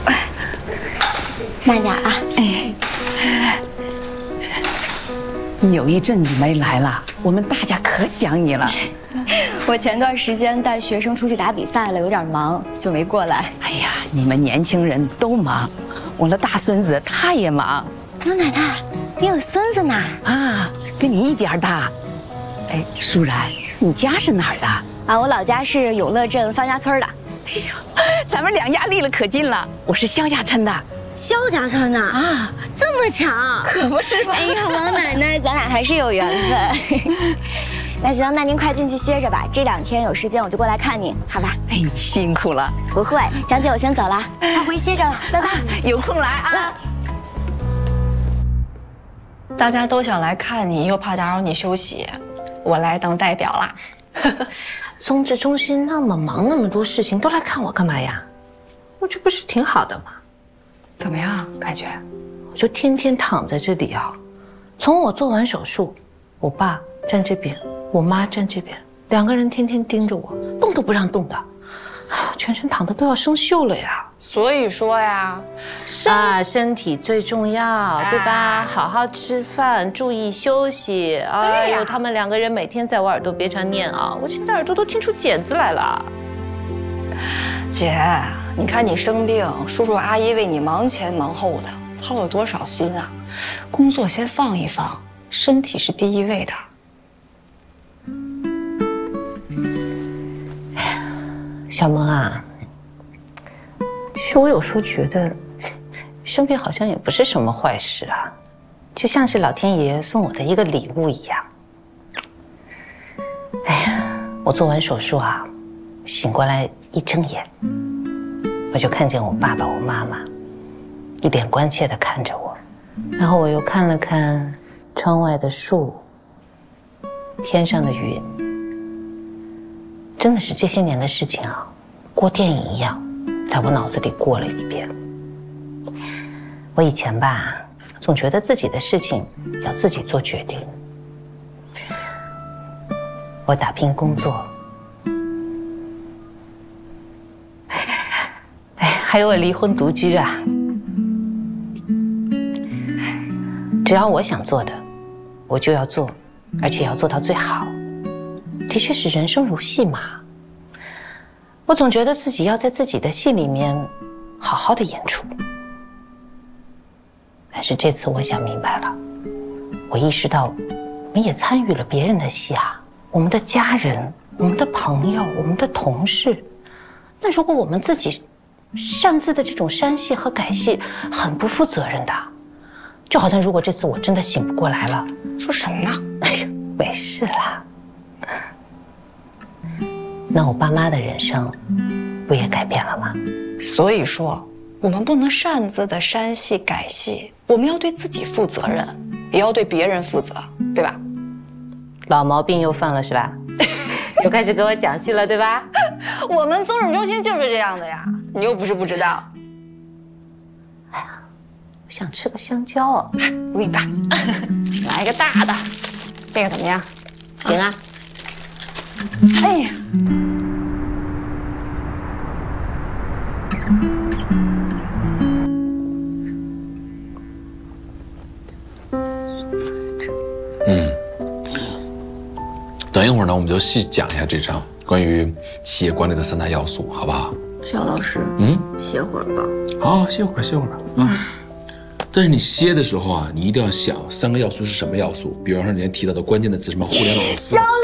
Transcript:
慢点啊！ 哎，你有一阵子没来了，我们大家可想你了。 我前段时间带学生出去打比赛了，有点忙，就没过来。 哎呀，你们年轻人都忙，我的大孙子他也忙。 老奶奶，你有孙子呢？ 啊，跟你一边大。哎，舒然，你家是哪儿的？ 啊，我老家是永乐镇方家村的。 哎呦，咱们两家离了可近了。我是肖家村的。 肖家村的啊，这么巧， 可不是吗？ 哎呀，王奶奶，咱俩还是有缘分。那行，那您快进去歇着吧。这2天有时间我就过来看您，好吧？ 哎，你辛苦了。 不会，江姐，我先走了，快回歇着了，拜拜。 有空来啊。 大家都想来看你，又怕打扰你休息，我来当代表啦。 综治中心那么忙，那么多事情，都来看我干嘛呀？我这不是挺好的吗？ 怎么样，感觉？ 我就天天躺在这里啊，从我做完手术，我爸站这边，我妈站这边，2个人天天盯着我，动都不让动的，哎呀，全身躺的都要生锈了呀。 所以说呀， 身体最重要，对吧？好好吃饭，注意休息。哎呦，他们2个人每天在我耳朵边上念啊，我现在耳朵都听出茧子来了。 姐，你看你生病，叔叔阿姨为你忙前忙后的，操了多少心啊！工作先放一放，身体是第一位的。 小萌啊，其实我有时候觉得，生病好像也不是什么坏事啊，就像是老天爷送我的一个礼物一样。哎呀，我做完手术啊，醒过来一睁眼，我就看见我爸爸、我妈妈一脸关切地看着我，然后我又看了看窗外的树，天上的云，真的是这些年的事情啊，过电影一样，在我脑子里过了一遍。我以前吧，总觉得自己的事情要自己做决定。我打拼工作，还有我离婚独居啊。只要我想做的，我就要做，而且要做到最好。的确是人生如戏码，我总觉得自己要在自己的戏里面好好的演出。但是这次我想明白了，我意识到我们也参与了别人的戏啊，我们的家人、我们的朋友、我们的同事。那如果我们自己擅自的这种删戏和改戏，很不负责任的。就好像如果这次我真的醒不过来了， 说什么呢？ 哎呀，没事啦。那我爸妈的人生不也改变了吗？ 所以说，我们不能擅自的删戏改戏，我们要对自己负责任，也要对别人负责，对吧？ 老毛病又犯了是吧？又开始给我讲戏了，对吧？ 我们综治中心就是这样的呀，你又不是不知道。 哎呀，我想吃个香蕉哦， 我给你爸来个大的，这个怎么样？ 行啊。 哎呀。 等一会儿呢，我们就细讲一下这章关于企业管理的3大要素，好不好？ 肖老师，歇会儿吧。 好，歇会儿，歇会儿吧。啊。但是你歇的时候啊，你一定要想3个要素是什么要素，比方说你提到的关键的词，什么互联网。肖